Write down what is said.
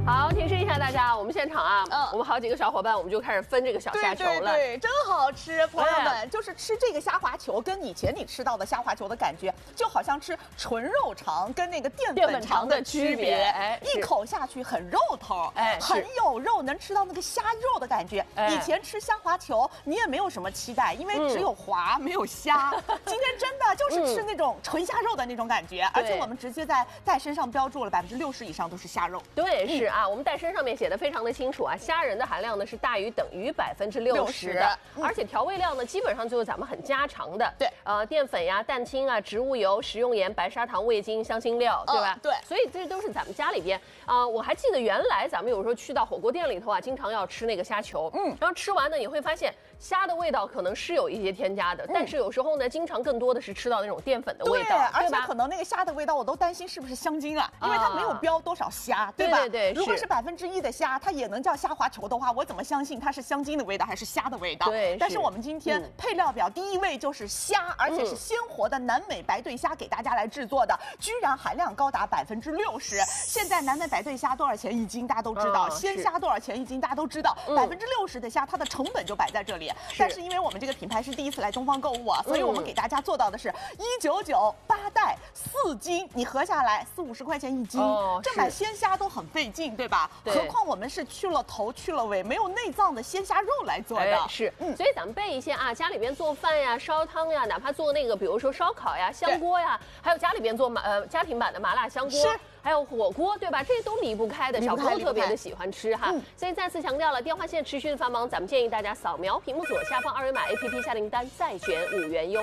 好，提示一下大家，我们现场啊，我们好几个小伙伴，我们就开始分这个小虾球了。 对，真好吃，朋友们，就是吃这个虾滑球，跟以前你吃到的虾滑球的感觉，就好像吃纯肉肠跟那个淀粉肠的区别。哎，一口下去很肉头，哎，很有肉，能吃到那个虾肉的感觉。以前吃虾滑球，你也没有什么期待，因为只有滑没有虾。今天真的就是吃那种纯虾肉的那种感觉，而且我们直接在袋身上标注了60%以上都是虾肉。 对，是啊，我们袋身上面写的非常的清楚啊，虾仁的含量呢是大于等于60%的，而且调味料呢基本上就是咱们很家常的，对，淀粉呀、蛋清啊、植物油、食用盐、白砂糖、味精、香辛料，对吧？对，所以这都是咱们家里边我还记得原来咱们有时候去到火锅店里头啊，经常要吃那个虾球，然后吃完呢你会发现虾的味道可能是有一些添加的，但是有时候呢，经常更多的是吃到那种淀粉的味道， 而且可能那个虾的味道我都担心是不是香精啊，因为它没有标多少虾，对吧？对，如果是1%的虾，它也能叫虾滑球的话，我怎么相信它是香精的味道还是虾的味道？对，但是我们今天配料表第一位就是虾，而且是鲜活的南美白对虾给大家来制作的，居然含量高达60%。现在南美白对虾多少钱一斤，大家都知道，鲜虾多少钱一斤，大家都知道，60%的虾它的成本就摆在这里。但是因为我们这个品牌是第一次来东方购物啊，所以我们给大家做到的是199 8袋4斤，你合下来40-50块钱一斤。这买鲜虾都很费劲，对吧？何况我们是去了头去了尾，没有内脏的鲜虾肉来做的。 是，所以咱们备一些啊，家里边做饭呀、烧汤呀，哪怕做那个，比如说烧烤呀、香锅呀，还有家里边做家庭版的麻辣香锅。还有火锅，对吧？这些都离不开的，小朋友特别的喜欢吃哈。所以再次强调了，电话线持续的繁忙，咱们建议大家扫描屏幕左下方2维码 APP 下订单，再选5元优。